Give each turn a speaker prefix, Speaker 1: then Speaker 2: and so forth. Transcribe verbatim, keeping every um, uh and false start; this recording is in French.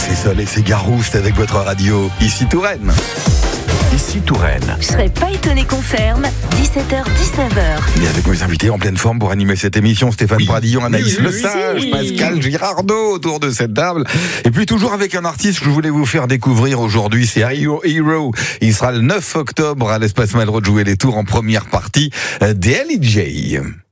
Speaker 1: c'est Sol et c'est Garouste avec votre radio. Ici Touraine. Ici Touraine.
Speaker 2: Je serais pas étonné qu'on ferme. dix-sept heures dix-neuf heures.
Speaker 1: Et avec mes invités en pleine forme pour animer cette émission, Stéphane oui. Pradillon, Anaïs oui, oui, Lesage, oui. Pascal Girardot autour de cette table. Et puis toujours avec un artiste que je voulais vous faire découvrir aujourd'hui, c'est Hero Hero. Il sera le neuf octobre à l'Espace Malraux de jouer les tours en première partie des L E J.